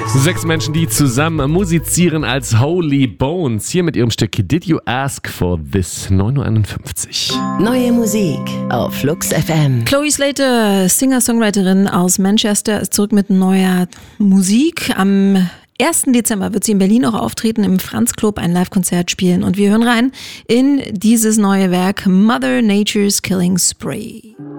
6 Menschen, die zusammen musizieren als Holy Bones. Hier mit ihrem Stück Did You Ask For This? 9.51 Uhr. Neue Musik auf Flux FM. Chloe Slater, Singer-Songwriterin aus Manchester, ist zurück mit neuer Musik. Am 1. Dezember wird sie in Berlin auch auftreten, im Franz Club ein Live-Konzert spielen. Und wir hören rein in dieses neue Werk Mother Nature's Killing Spree.